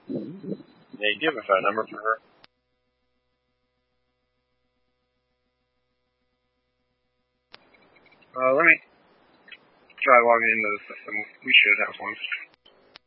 Yeah, do you have a phone number for her? Let me try logging into the system. We should have one.